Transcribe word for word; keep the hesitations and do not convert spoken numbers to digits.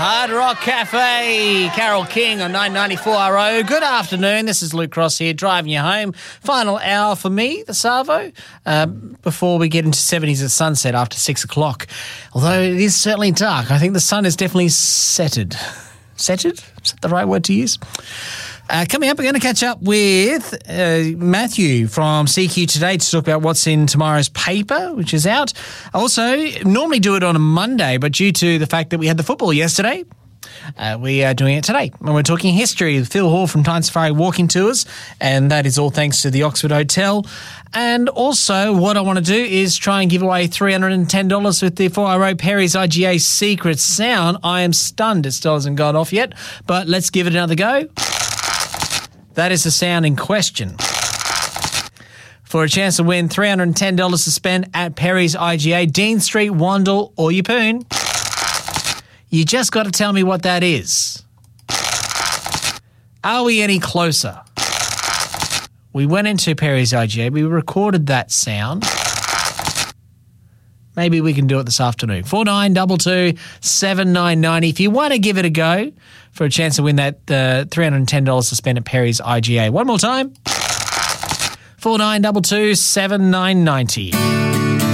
Hard Rock Cafe, Carol King on nine ninety-four R O. Good afternoon, this is Luke Cross here, driving you home. Final hour for me, the Savo, uh, before we get into seventies at sunset after six o'clock. Although it is certainly dark, I think the sun is definitely setted. Setted? Is that the right word to use? Uh, coming up, we're going to catch up with uh, Matthew from C Q Today to talk about what's in tomorrow's paper, which is out. Also, normally do it on a Monday, but due to the fact that we had the football yesterday, uh, we are doing it today. And we're talking history with Phil Hall from Tyne Safari Walking Tours, and that is all thanks to the Oxford Hotel. And also, what I want to do is try and give away three hundred ten dollars with the four R O Perry's I G A Secret Sound. I am stunned it still hasn't gone off yet, but let's give it another go. That is the sound in question. For a chance to win three hundred ten dollars to spend at Perry's I G A, Dean Street, Wandle or Yeppoon. You just got to tell me what that is. Are we any closer? We went into Perry's I G A. We recorded that sound. Maybe we can do it this afternoon. four nine two two, seven nine nine zero. If you want to give it a go for a chance to win that uh, three hundred ten dollars to spend at Perry's I G A. One more time. four nine two two, seven nine nine zero.